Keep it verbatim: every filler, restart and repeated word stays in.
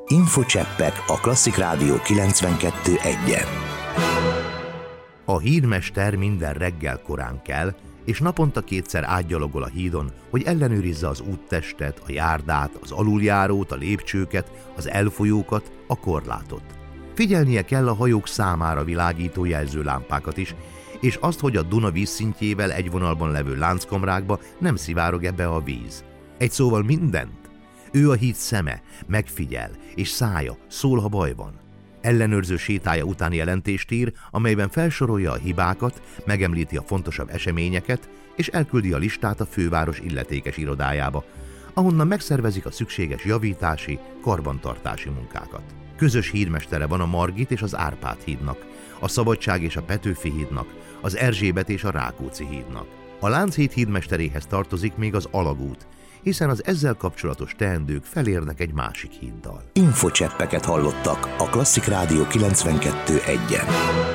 Infocseppek a Klasszik Rádió kilencvenkettő egyen. A hídmester minden reggel korán kell, és naponta kétszer átgyalogol a hídon, hogy ellenőrizze az úttestet, a járdát, az aluljárót, a lépcsőket, az elfolyókat, a korlátot. Figyelnie kell a hajók számára világító jelzőlámpákat is, és azt, hogy a Duna vízszintjével egy vonalban levő lánckamrákba nem szivárog ebbe a víz. Egy szóval mindent. Ő a híd szeme, megfigyel, és szája, szól, ha baj van. Ellenőrző sétája után jelentést ír, amelyben felsorolja a hibákat, megemlíti a fontosabb eseményeket, és elküldi a listát a főváros illetékes irodájába, ahonnan megszervezik a szükséges javítási, karbantartási munkákat. Közös hídmestere van a Margit és az Árpád hídnak, a Szabadság és a Petőfi hídnak, az Erzsébet és a Rákóczi hídnak. A Lánchíd hídmesteréhez tartozik még az Alagút, hiszen az ezzel kapcsolatos teendők felérnek egy másik híddal. Infocseppeket hallottak a Klasszik Rádió kilencvenkettő egyen.